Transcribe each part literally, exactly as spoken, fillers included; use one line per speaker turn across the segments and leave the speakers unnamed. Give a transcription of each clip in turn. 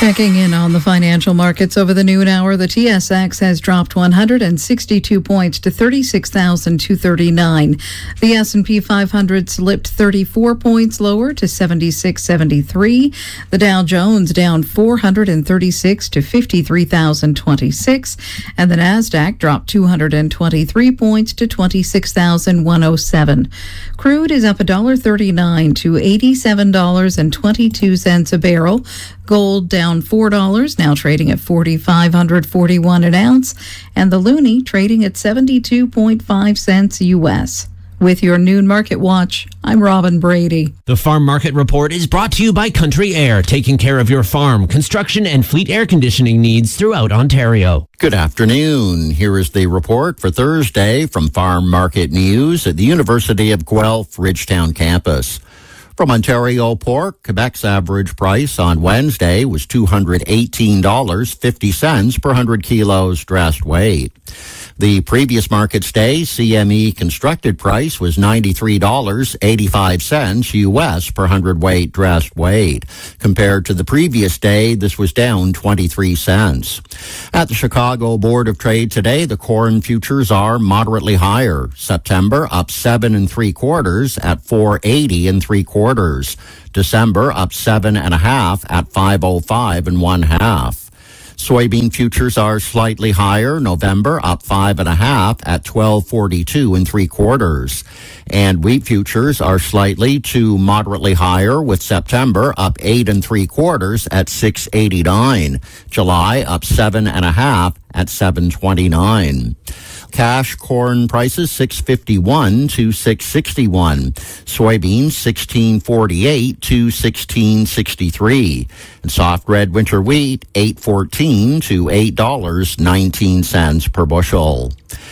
Checking in on the financial markets over the noon hour, the T S X has dropped one hundred sixty-two points to thirty-six thousand two hundred thirty-nine. The S and P five hundred slipped thirty-four points lower to seventy-six seventy-three. The Dow Jones down four hundred thirty-six to fifty-three thousand twenty-six. And the Nasdaq dropped two hundred twenty-three points to twenty-six thousand one hundred seven. Crude is up one dollar thirty-nine to eighty-seven dollars and twenty-two cents a barrel. Gold down four dollars, now trading at four thousand five hundred forty-one an ounce, and the loonie trading at seventy-two point five cents U S. With your noon market watch, I'm Robin Brady.
The Farm Market Report is brought to you by Country Air, taking care of your farm, construction, and fleet air conditioning needs throughout Ontario.
Good afternoon. Here is the report for Thursday from Farm Market News at the University of Guelph Ridgetown campus. From Ontario Pork, Quebec's average price on Wednesday was two hundred eighteen dollars and fifty cents per one hundred kilos dressed weight. The previous market's day C M E constructed price was ninety-three dollars and eighty-five cents U S per one hundred weight dressed weight. Compared to the previous day, this was down twenty-three cents. At the Chicago Board of Trade today, the corn futures are moderately higher. September up seven and three quarters at four eighty and three quarters. December up seven and a half at five oh five and one half. Soybean futures are slightly higher. November up five and a half at twelve forty-two and three quarters. And wheat futures are slightly to moderately higher, with September up eight and three quarters at six eighty-nine. July up seven and a half at seven twenty-nine. Cash corn prices six fifty-one to six sixty-one. Soybeans sixteen forty-eight to sixteen sixty-three. And soft red winter wheat eight fourteen to eight dollars and nineteen cents per bushel.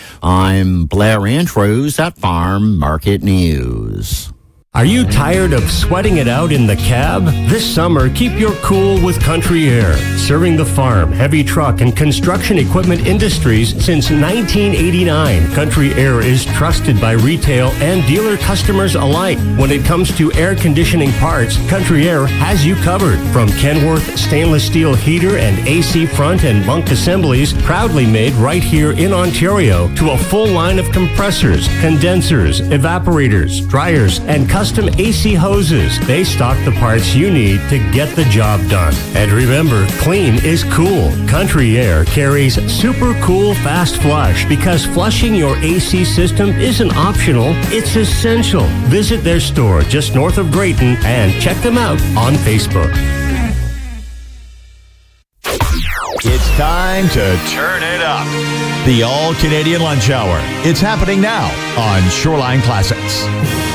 I'm Blair Andrews at Farm Market News.
Are you tired of sweating it out in the cab? This summer, keep your cool with Country Air. Serving the farm, heavy truck, and construction equipment industries since nineteen eighty-nine, Country Air is trusted by retail and dealer customers alike. When it comes to air conditioning parts, Country Air has you covered. From Kenworth stainless steel heater and A C front and bunk assemblies, proudly made right here in Ontario, to a full line of compressors, condensers, evaporators, dryers, and custom Custom A C hoses. They stock the parts you need to get the job done. And remember, clean is cool. Country Air carries Super Cool Fast Flush, because flushing your A C system isn't optional, it's essential. Visit their store just north of Grayton and check them out on Facebook.
It's time to turn it up. The All-Canadian Lunch Hour. It's happening now on Shoreline Classics.